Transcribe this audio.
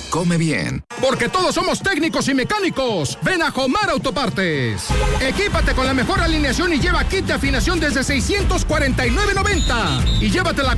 come bien. Porque todos somos técnicos y mecánicos. Ven a Jomar Autopartes. Equípate con la mejor alineación y lleva kit de afinación desde $649.90. Y llévate la